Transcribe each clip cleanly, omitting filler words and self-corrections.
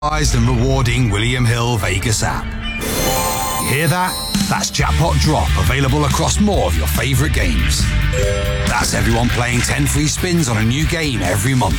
and rewarding William Hill Vegas app. You hear that? That's Jackpot Drop, available across more of your favourite games. That's everyone playing 10 free spins on a new game every month.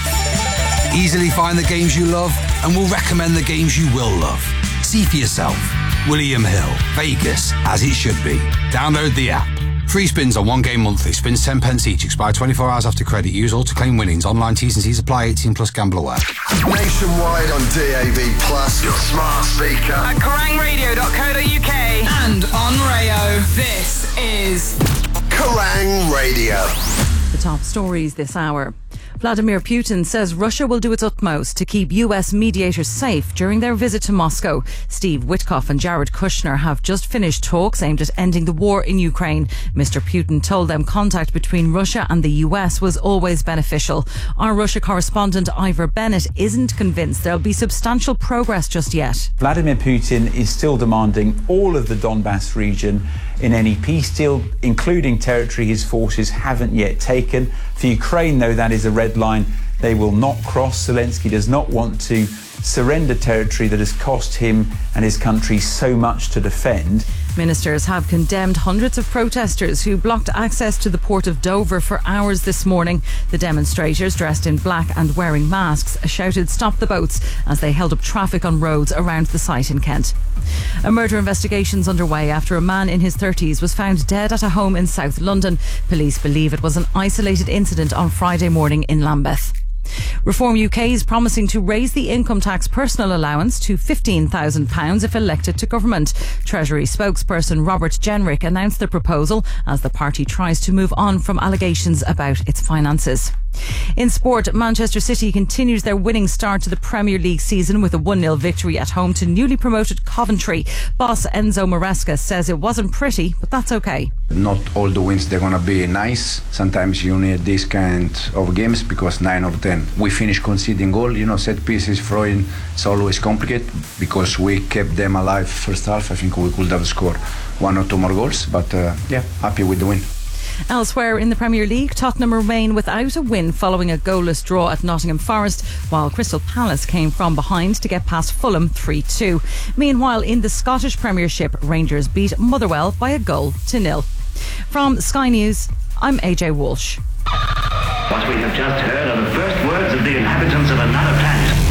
Easily find the games you love, and we'll recommend the games you will love. See for yourself. William Hill, Vegas, as it should be. Download the app. Free spins on one game monthly. Spins 10 pence each. Expire 24 hours after credit. Use all to claim winnings. Online T's and C's apply. 18 plus gamble aware. Nationwide on DAB+, your smart speaker. At KerrangRadio.co.uk and on Rayo. This is Kerrang Radio. The top stories this hour. Vladimir Putin says Russia will do its utmost to keep US mediators safe during their visit to Moscow. Steve Witkoff and Jared Kushner have just finished talks aimed at ending the war in Ukraine. Mr. Putin told them contact between Russia and the US was always beneficial. Our Russia correspondent Ivor Bennett isn't convinced there'll be substantial progress just yet. Vladimir Putin is still demanding all of the Donbass region in any peace deal, including territory his forces haven't yet taken. For Ukraine, though, that is a red line they will not cross. Zelensky does not want to surrender territory that has cost him and his country so much to defend. Ministers have condemned hundreds of protesters who blocked access to the port of Dover for hours this morning. The demonstrators, dressed in black and wearing masks, shouted "Stop the boats" as they held up traffic on roads around the site in Kent. A murder investigation is underway after a man in his 30s was found dead at a home in South London. Police believe it was an isolated incident on Friday morning in Lambeth. Reform UK is promising to raise the income tax personal allowance to £15,000 if elected to government. Treasury spokesperson Robert Jenrick announced the proposal as the party tries to move on from allegations about its finances. In sport, Manchester City continues their winning start to the Premier League season with a 1-0 victory at home to newly promoted Coventry. Boss Enzo Maresca says it wasn't pretty, but that's okay. Not all the wins they're going to be nice. Sometimes you need this kind of games because 9 of 10 we finish conceding goal. Set pieces, throwing, it's always complicated because we kept them alive first half. I think we could have scored 1 or 2 more goals, but happy with the win. Elsewhere in the Premier League, Tottenham remain without a win following a goalless draw at Nottingham Forest, while Crystal Palace came from behind to get past Fulham 3-2. Meanwhile, in the Scottish Premiership, Rangers beat Motherwell by 1-0. From Sky News, I'm AJ Walsh. What we have just heard are the first words of the inhabitants of another planet.